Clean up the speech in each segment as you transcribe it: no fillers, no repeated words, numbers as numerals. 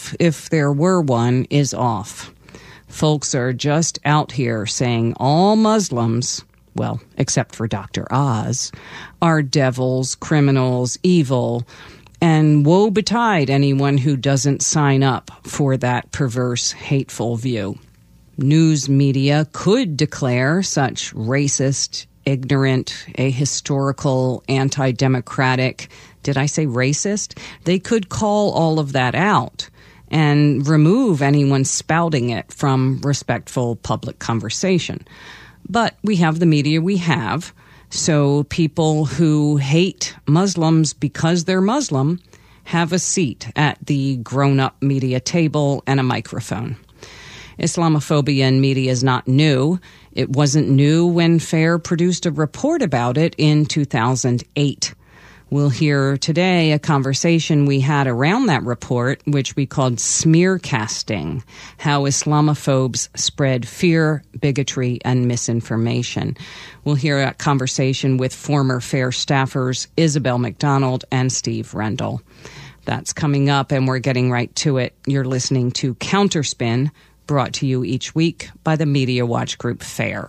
shelf, if there were one, is off. Folks are just out here saying all Muslims, well, except for Dr. Oz, are devils, criminals, evil, and woe betide anyone who doesn't sign up for that perverse, hateful view. News media could declare such racist, ignorant, ahistorical, anti-democratic, did I say racist? They could call all of that out and remove anyone spouting it from respectful public conversation. But we have the media we have, so people who hate Muslims because they're Muslim have a seat at the grown-up media table and a microphone. Islamophobia in media is not new. It wasn't new when FAIR produced a report about it in 2008. We'll hear today a conversation we had around that report, which we called smear casting, how Islamophobes spread fear, bigotry, and misinformation. We'll hear a conversation with former FAIR staffers Isabel McDonald and Steve Rendell. That's coming up, and we're getting right to it. You're listening to Counterspin, brought to you each week by the Media Watch Group FAIR.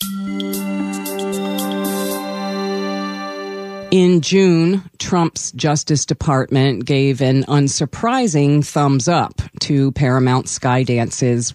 In June, Trump's Justice Department gave an unsurprising thumbs up to Paramount Skydance's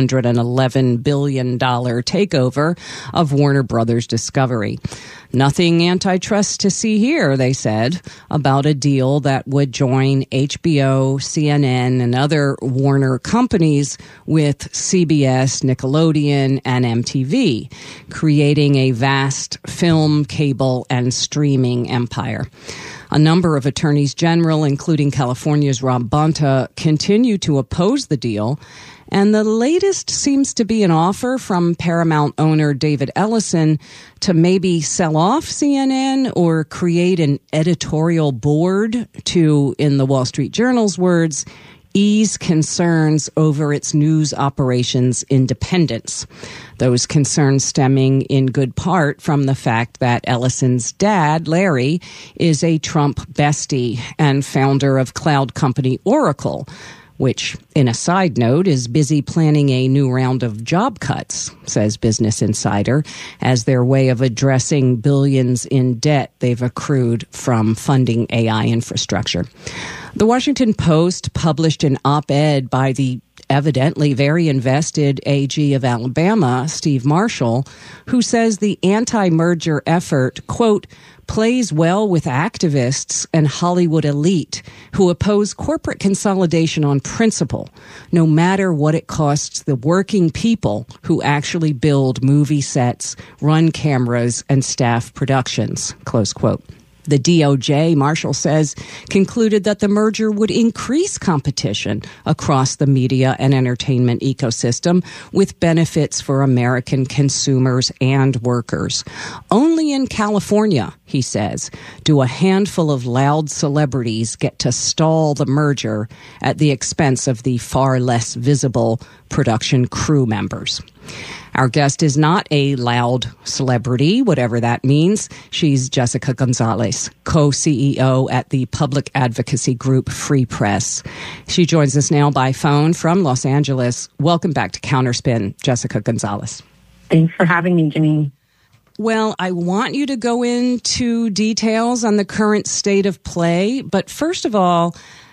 $111 billion takeover of Warner Brothers Discovery. Nothing antitrust to see here, they said, about a deal that would join HBO, CNN, and other Warner companies with CBS, Nickelodeon, and MTV, creating a vast film, cable, and streaming empire. A number of attorneys general, including California's Rob Bonta, continue to oppose the deal. And the latest seems to be an offer from Paramount owner David Ellison to maybe sell off CNN or create an editorial board to, in the Wall Street Journal's words, ease concerns over its news operations independence. Those concerns stemming in good part from the fact that Ellison's dad, Larry, is a Trump bestie and founder of cloud company Oracle, which, in a side note, is busy planning a new round of job cuts, says Business Insider, as their way of addressing billions in debt they've accrued from funding AI infrastructure. The Washington Post published an op-ed by the evidently very invested AG of Alabama, Steve Marshall, who says the anti-merger effort, quote, plays well with activists and Hollywood elite who oppose corporate consolidation on principle, no matter what it costs the working people who actually build movie sets, run cameras, and staff productions, close quote. The DOJ, Marshall says, concluded that the merger would increase competition across the media and entertainment ecosystem with benefits for American consumers and workers. Only in California, he says, do a handful of loud celebrities get to stall the merger at the expense of the far less visible production crew members. Our guest is not a loud celebrity, whatever that means. She's Jessica Gonzalez, co-CEO at the public advocacy group Free Press. She joins us now by phone from Los Angeles. Welcome back to Counterspin, Jessica Gonzalez. Thanks for having me, Janine. Well, I want you to go into details on the current state of play. But first of all,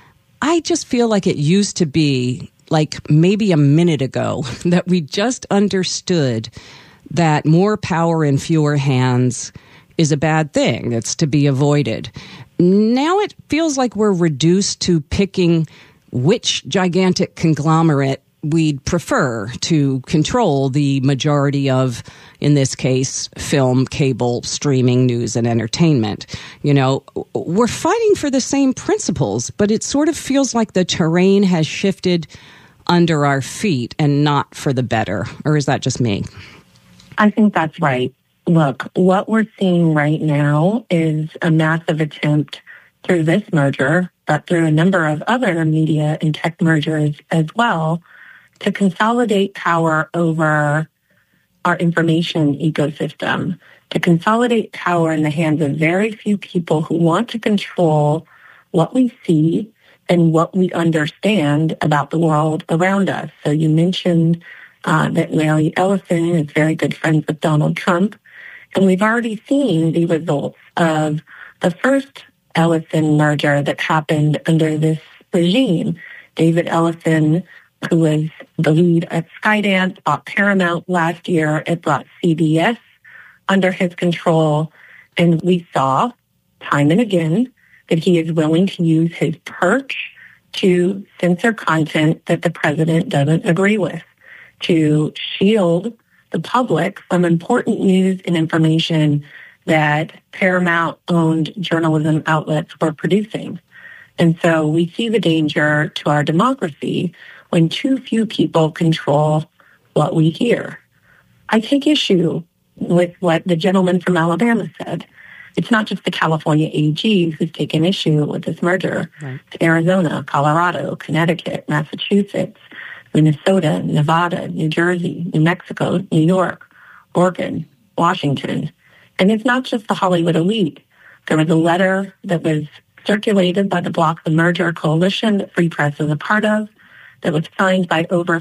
I just feel like it used to be like maybe a minute ago that we just understood that more power in fewer hands is a bad thing. It's to be avoided. Now it feels like we're reduced to picking which gigantic conglomerate we'd prefer to control the majority of, in this case, film, cable, streaming, news, and entertainment. You know, we're fighting for the same principles, but it sort of feels like the terrain has shifted under our feet and not for the better. Or is that just me? I think that's right. Look, what we're seeing right now is a massive attempt through this merger, but through a number of other media and tech mergers as well, to consolidate power over our information ecosystem, to consolidate power in the hands of very few people who want to control what we see and what we understand about the world around us. So you mentioned that Larry Ellison is very good friends with Donald Trump, and we've already seen the results of the first Ellison merger that happened under this regime. David Ellison, who was the lead at Skydance, bought Paramount last year. It brought CBS under his control. And we saw time and again that he is willing to use his perch to censor content that the president doesn't agree with, to shield the public from important news and information that Paramount-owned journalism outlets were producing. And so we see the danger to our democracy when too few people control what we hear. I take issue with what the gentleman from Alabama said. It's not just the California AG who's taken issue with this merger. Right. It's Arizona, Colorado, Connecticut, Massachusetts, Minnesota, Nevada, New Jersey, New Mexico, New York, Oregon, Washington. And it's not just the Hollywood elite. There was a letter that was circulated by the Block the Merger Coalition that Free Press is a part of that was signed by over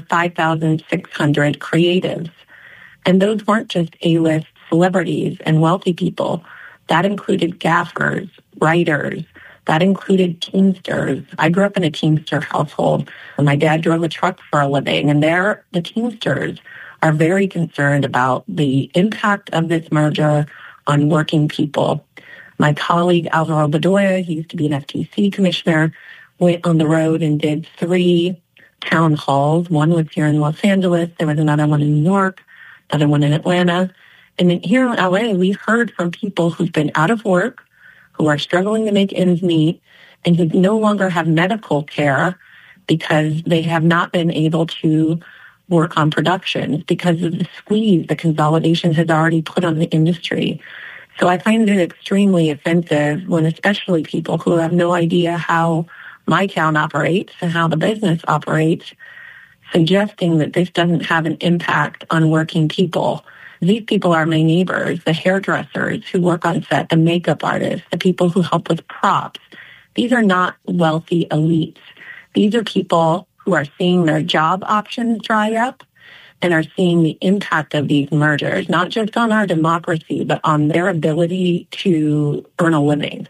5,600 creatives. And those weren't just A-list celebrities and wealthy people. That included gaffers, writers. That included Teamsters. I grew up in a Teamster household, and my dad drove a truck for a living. And the Teamsters are very concerned about the impact of this merger on working people. My colleague, Alvaro Bedoya, he used to be an FTC commissioner, went on the road and did 3 town halls. One was here in Los Angeles. There was another one in New York, another one in Atlanta. And then here in LA, we heard from people who've been out of work, who are struggling to make ends meet, and who no longer have medical care because they have not been able to work on productions because of the squeeze the consolidation has already put on the industry. So I find it extremely offensive when especially people who have no idea how my town operates and how the business operates, suggesting that this doesn't have an impact on working people. These people are my neighbors, the hairdressers who work on set, the makeup artists, the people who help with props. These are not wealthy elites. These are people who are seeing their job options dry up and are seeing the impact of these mergers, not just on our democracy, but on their ability to earn a living.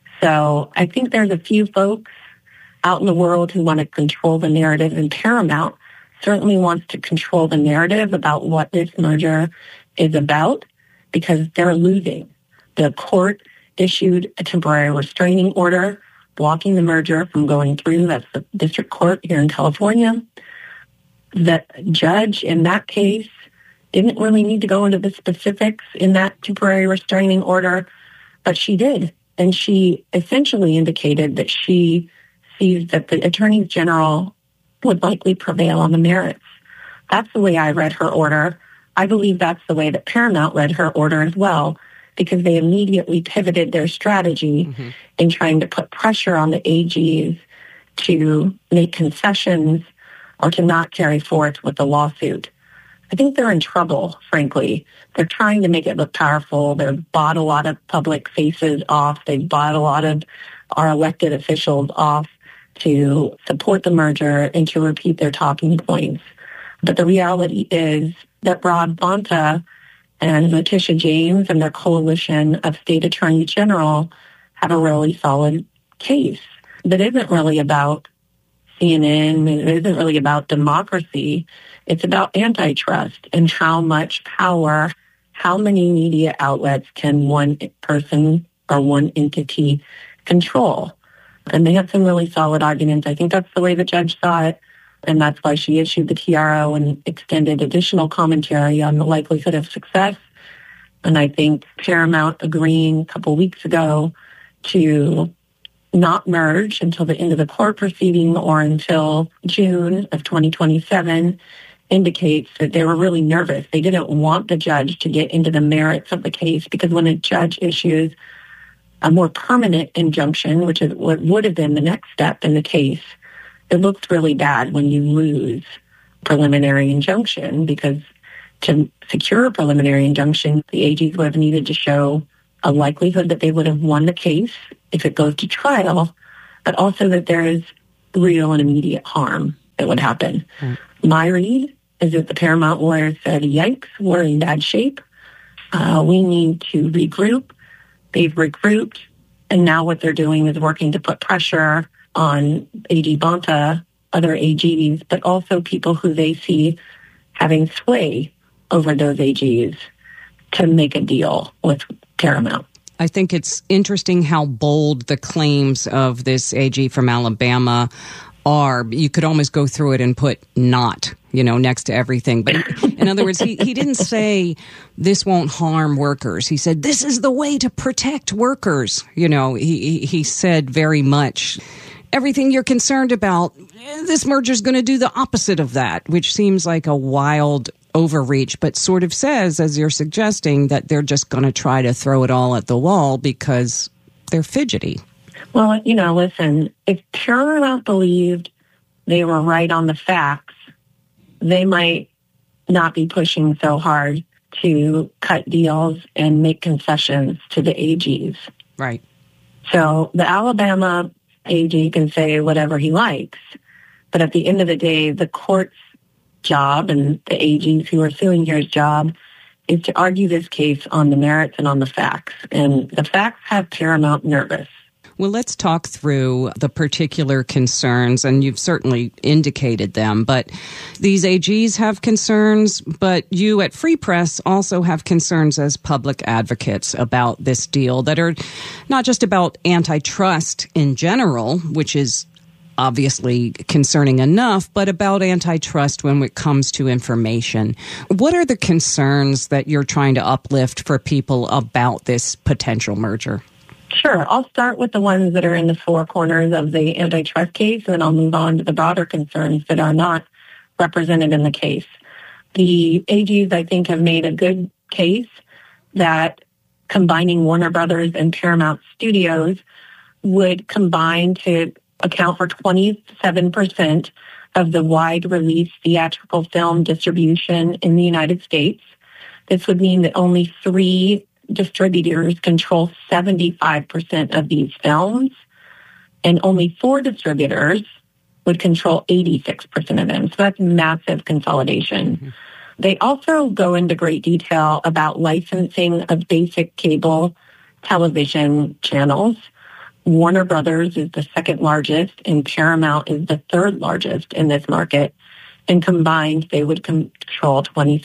So I think there's a few folks out in the world who want to control the narrative, and Paramount certainly wants to control the narrative about what this merger is about because they're losing. The court issued a temporary restraining order blocking the merger from going through. That's the district court here in California. The judge in that case didn't really need to go into the specifics in that temporary restraining order, but she did. And she essentially indicated that she sees that the attorneys general would likely prevail on the merits. That's the way I read her order. I believe that's the way that Paramount read her order as well, because they immediately pivoted their strategy in trying to put pressure on the AGs to make concessions or to not carry forth with the lawsuit. I think they're in trouble, frankly. They're trying to make it look powerful. They've bought a lot of public faces off. They've bought a lot of our elected officials off to support the merger and to repeat their talking points. But the reality is that Rob Bonta and Letitia James and their coalition of state attorney general have a really solid case that isn't really about CNN. It isn't really about democracy. It's about antitrust and how much power, how many media outlets can one person or one entity control. And they have some really solid arguments. I think that's the way the judge saw it. And that's why she issued the TRO and extended additional commentary on the likelihood of success. And I think Paramount agreeing a couple weeks ago to not merge until the end of the court proceeding or until June of 2027 indicates that they were really nervous. They didn't want the judge to get into the merits of the case because when a judge issues a more permanent injunction, which is what would have been the next step in the case, it looks really bad when you lose preliminary injunction because to secure a preliminary injunction, the AGs would have needed to show a likelihood that they would have won the case if it goes to trial, but also that there is real and immediate harm that would happen. My read is that the Paramount lawyers said, yikes, we're in bad shape. We need to regroup. They've regrouped. And now what they're doing is working to put pressure on AG Bonta, other AGs, but also people who they see having sway over those AGs to make a deal with Paramount. I think it's interesting how bold the claims of this AG from Alabama are. You could almost go through it and put not, next to everything. But in other words, he didn't say this won't harm workers. He said this is the way to protect workers. He said very much everything you're concerned about, this merger is going to do the opposite of that, which seems like a wild overreach, but sort of says, as you're suggesting, that they're just going to try to throw it all at the wall because they're fidgety. Well, listen, if Paramount believed they were right on the facts, they might not be pushing so hard to cut deals and make concessions to the AGs. Right. So the Alabama AG can say whatever he likes, but at the end of the day, the court's job and the AGs who are suing here's job is to argue this case on the merits and on the facts. And the facts have Paramount nervous. Well, let's talk through the particular concerns, and you've certainly indicated them, but these AGs have concerns, but you at Free Press also have concerns as public advocates about this deal that are not just about antitrust in general, which is obviously concerning enough, but about antitrust when it comes to information. What are the concerns that you're trying to uplift for people about this potential merger? Sure. I'll start with the ones that are in the four corners of the antitrust case, and then I'll move on to the broader concerns that are not represented in the case. The AGs, I think, have made a good case that combining Warner Brothers and Paramount Studios would combine to account for 27% of the wide-release theatrical film distribution in the United States. This would mean that only 3 distributors control 75% of these films, and only 4 distributors would control 86% of them. So that's massive consolidation. Mm-hmm. They also go into great detail about licensing of basic cable television channels. Warner Brothers is the second largest, and Paramount is the third largest in this market. And combined, they would control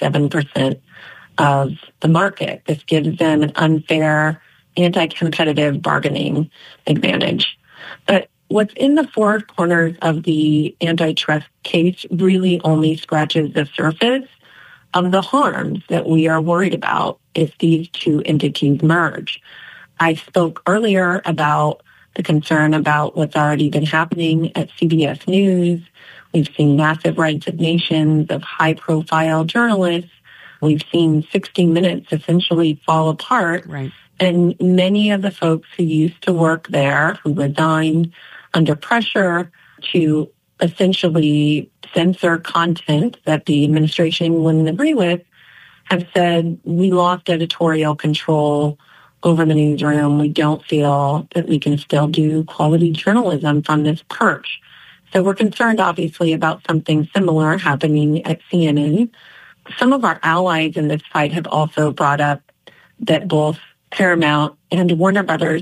27% of the market. This gives them an unfair, anti-competitive bargaining advantage. But what's in the four corners of the antitrust case really only scratches the surface of the harms that we are worried about if these two entities merge. I spoke earlier about the concern about what's already been happening at CBS News. We've seen massive resignations of high-profile journalists. We've seen 60 Minutes essentially fall apart. Right. And many of the folks who used to work there, who resigned under pressure to essentially censor content that the administration wouldn't agree with, have said, we lost editorial control over the newsroom. We don't feel that we can still do quality journalism from this perch. So we're concerned, obviously, about something similar happening at CNN. Some of our allies in this fight have also brought up that both Paramount and Warner Brothers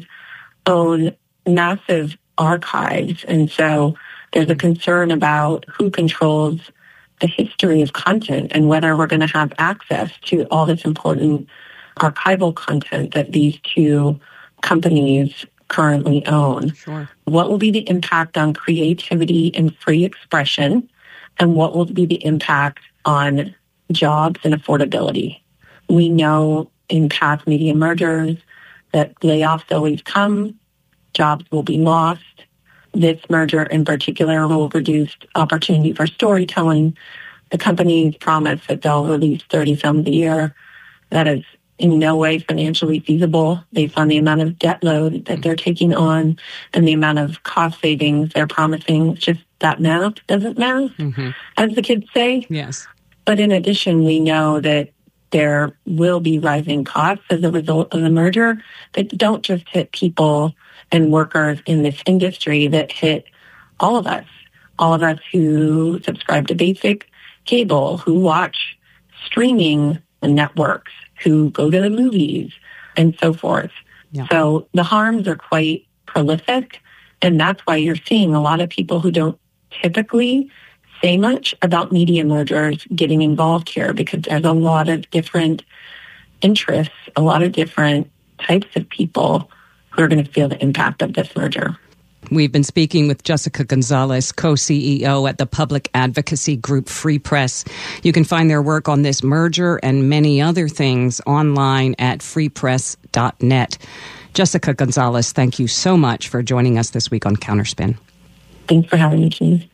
own massive archives. And so there's a concern about who controls the history of content and whether we're going to have access to all this important archival content that these two companies currently own. Sure. What will be the impact on creativity and free expression? And what will be the impact on jobs and affordability? We know in past media mergers that layoffs always come, jobs will be lost. This merger in particular will reduce opportunity for storytelling. The companies promise that they'll release 30 films a year. That is in no way financially feasible based on the amount of debt load that they're taking on and the amount of cost savings they're promising. It's just that math doesn't math, as the kids say. Yes. But in addition, we know that there will be rising costs as a result of the merger that don't just hit people and workers in this industry, that hit all of us who subscribe to basic cable, who watch streaming networks, who go to the movies, and so forth. Yeah. So the harms are quite prolific, and that's why you're seeing a lot of people who don't typically say much about media mergers getting involved here, because there's a lot of different interests, a lot of different types of people who are going to feel the impact of this merger. We've been speaking with Jessica Gonzalez, co-CEO at the public advocacy group Free Press. You can find their work on this merger and many other things online at freepress.net. Jessica Gonzalez, thank you so much for joining us this week on Counterspin. Thanks for having me, Janine.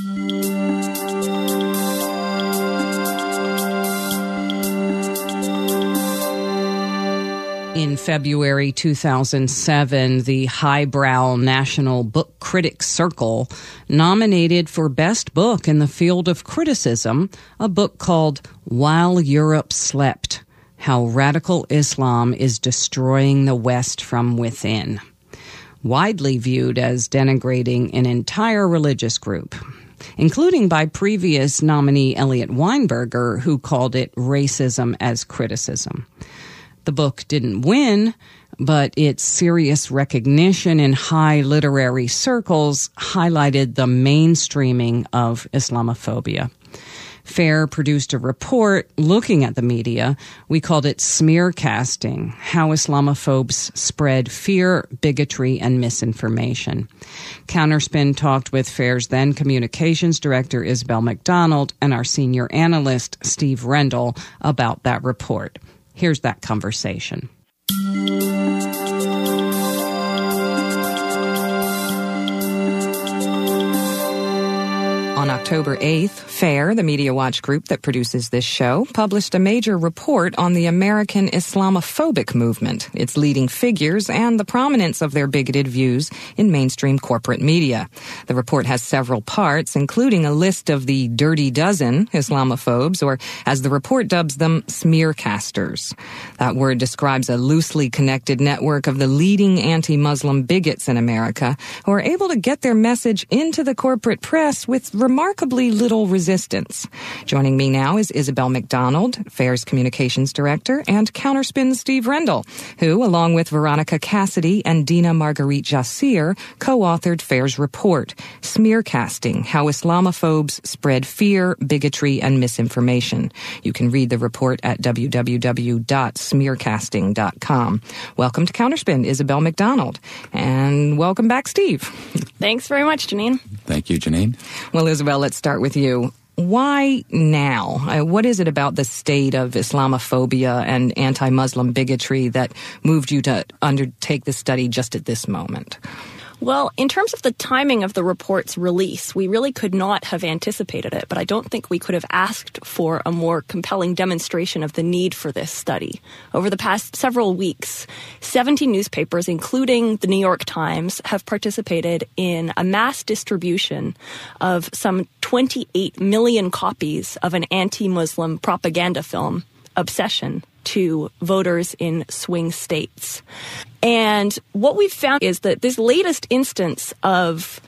In February 2007, the highbrow National Book Critics Circle nominated for Best Book in the Field of Criticism a book called While Europe Slept: How Radical Islam is Destroying the West from Within, widely viewed as denigrating an entire religious group, including by previous nominee Elliot Weinberger, who called it racism as criticism. The book didn't win, but its serious recognition in high literary circles highlighted the mainstreaming of Islamophobia. FAIR produced a report looking at the media. We called it Smear Casting: How Islamophobes Spread Fear, Bigotry, and Misinformation. Counterspin talked with FAIR's then communications director, Isabel McDonald, and our senior analyst, Steve Rendell, about that report. Here's that conversation. On October 8th, FAIR, the Media Watch group that produces this show, published a major report on the American Islamophobic movement, its leading figures, and the prominence of their bigoted views in mainstream corporate media. The report has several parts, including a list of the dirty dozen Islamophobes, or as the report dubs them, smearcasters. That word describes a loosely connected network of the leading anti-Muslim bigots in America who are able to get their message into the corporate press with remarkably little resistance. Joining me now is Isabel McDonald, FAIR's communications director, and Counterspin's Steve Rendell, who, along with Veronica Cassidy and Dina Marguerite Jassir, co-authored FAIR's report, Smear Casting: How Islamophobes Spread Fear, Bigotry, and Misinformation. You can read the report at www.smearcasting.com. Welcome to Counterspin, Isabel McDonald. And welcome back, Steve. Thanks very much, Janine. Thank you, Janine. Well, Isabel, let's start with you. Why now? What is it about the state of Islamophobia and anti-Muslim bigotry that moved you to undertake the study just at this moment? Well, in terms of the timing of the report's release, we really could not have anticipated it, but I don't think we could have asked for a more compelling demonstration of the need for this study. Over the past several weeks, 70 newspapers, including the New York Times, have participated in a mass distribution of some 28 million copies of an anti-Muslim propaganda film, Obsession, to voters in swing states. And what we've found is that this latest instance of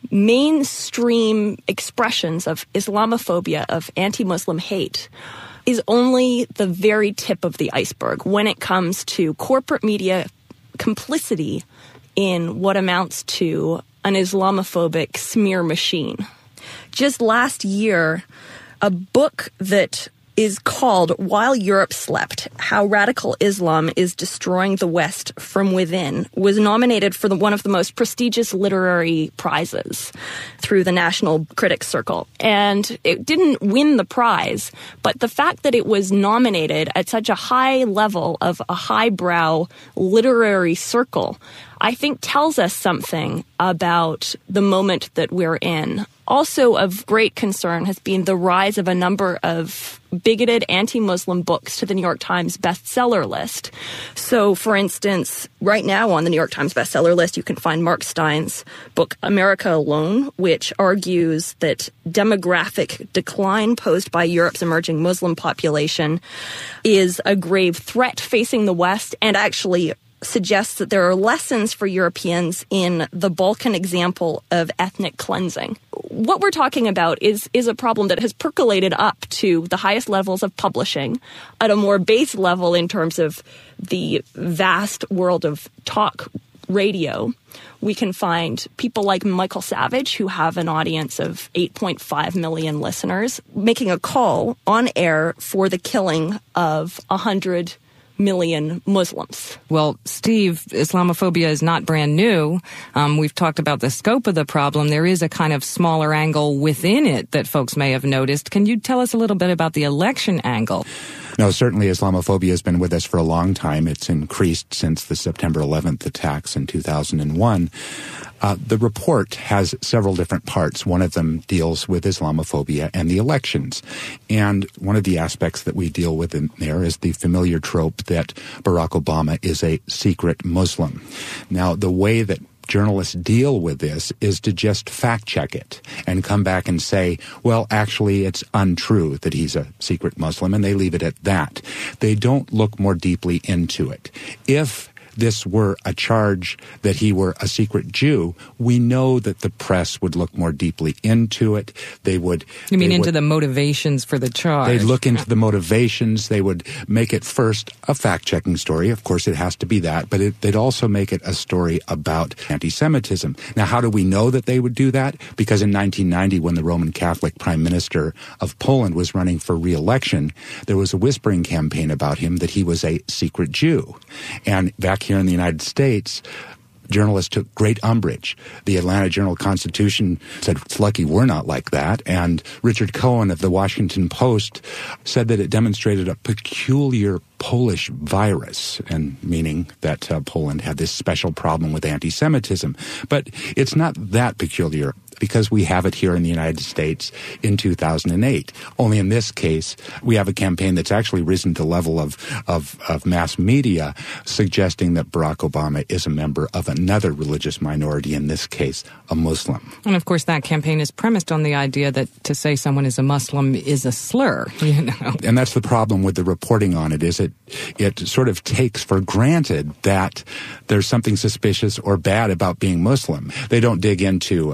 mainstream expressions of Islamophobia, of anti-Muslim hate, is only the very tip of the iceberg when it comes to corporate media complicity in what amounts to an Islamophobic smear machine. Just last year, a book that is called While Europe Slept: How Radical Islam is Destroying the West from Within was nominated for one of the most prestigious literary prizes through the National Critics Circle. And it didn't win the prize, but the fact that it was nominated at such a high level of a highbrow literary circle, I think tells us something about the moment that we're in. Also of great concern has been the rise of a number of bigoted anti-Muslim books to the New York Times bestseller list. So, for instance, right now on the New York Times bestseller list, you can find Mark Stein's book America Alone, which argues that demographic decline posed by Europe's emerging Muslim population is a grave threat facing the West and actually suggests that there are lessons for Europeans in the Balkan example of ethnic cleansing. What we're talking about is a problem that has percolated up to the highest levels of publishing at a more base level in terms of the vast world of talk radio. We can find people like Michael Savage, who have an audience of 8.5 million listeners, making a call on air for the killing of 100 million Muslims. Well, Steve, Islamophobia is not brand new. We've talked about the scope of the problem. There is a kind of smaller angle within it that folks may have noticed. Can you tell us a little bit about the election angle? No, certainly Islamophobia has been with us for a long time. It's increased since the September 11th attacks in 2001. The report has several different parts. One of them deals with Islamophobia and the elections. And one of the aspects that we deal with in there is the familiar trope that Barack Obama is a secret Muslim. Now, the way that journalists deal with this is to just fact-check it and come back and say, well, actually, it's untrue that he's a secret Muslim, and they leave it at that. They don't look more deeply into it. If this were a charge that he were a secret Jew, we know that the press would look more deeply into it. They would... You mean into the motivations for the charge? They'd look into the motivations. They would make it first a fact-checking story. Of course, it has to be that. But they'd also make it a story about anti-Semitism. Now, how do we know that they would do that? Because in 1990, when the Roman Catholic Prime Minister of Poland was running for re-election, there was a whispering campaign about him that he was a secret Jew. And back here in the United States, journalists took great umbrage. The Atlanta Journal-Constitution said, it's lucky we're not like that. And Richard Cohen of the Washington Post said that it demonstrated a peculiar Polish virus, and meaning that Poland had this special problem with anti-Semitism. But it's not that peculiar, because we have it here in the United States in 2008. Only in this case, we have a campaign that's actually risen to the level of mass media suggesting that Barack Obama is a member of another religious minority, in this case, a Muslim. And of course, that campaign is premised on the idea that to say someone is a Muslim is a slur, you know. And that's the problem with the reporting on it, is it sort of takes for granted that there's something suspicious or bad about being Muslim. They don't dig into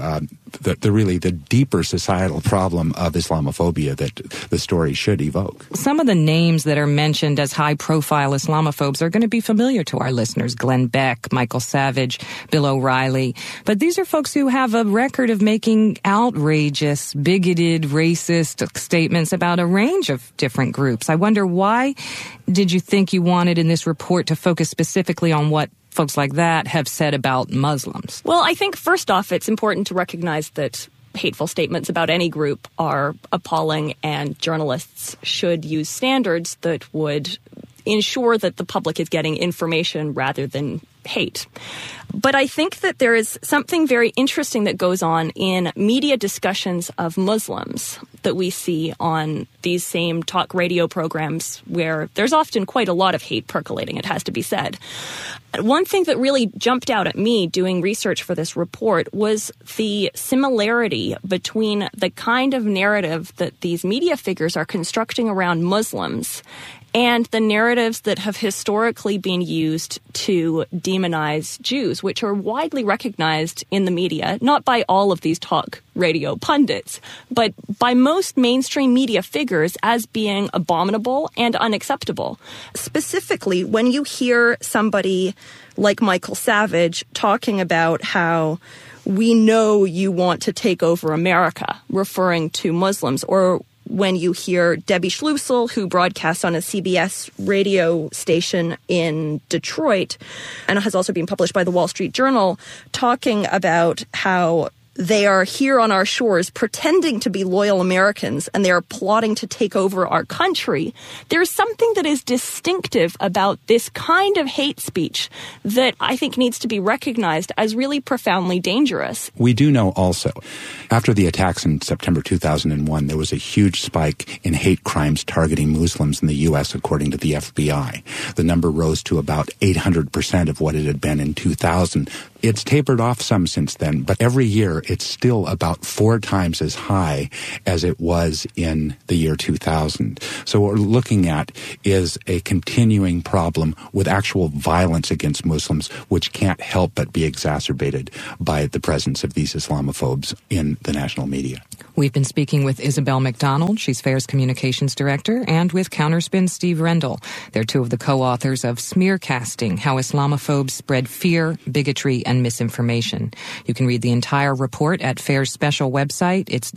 the deeper societal problem of Islamophobia that the story should evoke. Some of the names that are mentioned as high-profile Islamophobes are going to be familiar to our listeners. Glenn Beck, Michael Savage, Bill O'Reilly. But these are folks who have a record of making outrageous, bigoted, racist statements about a range of different groups. I wonder, why did you think you wanted in this report to focus specifically on what folks like that have said about Muslims? Well, I think first off, it's important to recognize that hateful statements about any group are appalling, and journalists should use standards that would ensure that the public is getting information rather than hate. But I think that there is something very interesting that goes on in media discussions of Muslims that we see on these same talk radio programs, where there's often quite a lot of hate percolating, it has to be said. One thing that really jumped out at me doing research for this report was the similarity between the kind of narrative that these media figures are constructing around Muslims and the narratives that have historically been used to demonize Jews, which are widely recognized in the media, not by all of these talk radio pundits, but by most mainstream media figures as being abominable and unacceptable. Specifically, when you hear somebody like Michael Savage talking about how we know you want to take over America, referring to Muslims, or when you hear Debbie Schlussel, who broadcasts on a CBS radio station in Detroit and has also been published by the Wall Street Journal, talking about how they are here on our shores pretending to be loyal Americans and they are plotting to take over our country. There's something that is distinctive about this kind of hate speech that I think needs to be recognized as really profoundly dangerous. We do know also, after the attacks in September 2001, there was a huge spike in hate crimes targeting Muslims in the U.S., according to the FBI. The number rose to about 800% of what it had been in 2000. It's tapered off some since then, but every year it's still about 4 times as high as it was in the year 2000. So what we're looking at is a continuing problem with actual violence against Muslims, which can't help but be exacerbated by the presence of these Islamophobes in the national media. We've been speaking with Isabel McDonald, she's FAIR's Communications Director, and with Counterspin Steve Rendell. They're two of the co-authors of Smearcasting, How Islamophobes Spread Fear, Bigotry, and Misinformation. You can read the entire report at FAIR's special website. It's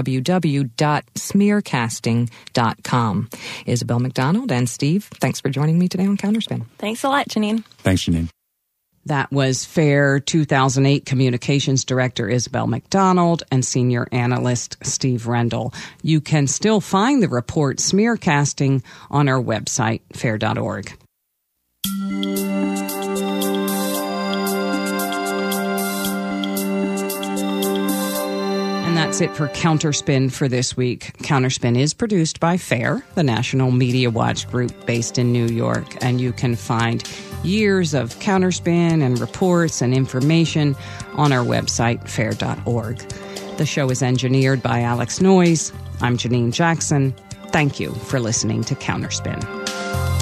www.smearcasting.com. Isabel McDonald and Steve, thanks for joining me today on Counterspin. Thanks a lot, Janine. Thanks, Janine. That was FAIR 2008 Communications Director Isabel McDonald and Senior Analyst Steve Rendell. You can still find the report Smearcasting on our website, fair.org. And that's it for Counterspin for this week. Counterspin is produced by FAIR, the National Media Watch group based in New York, and you can find years of Counterspin and reports and information on our website, fair.org. The show is engineered by Alex Noyes. I'm Janine Jackson. Thank you for listening to Counterspin.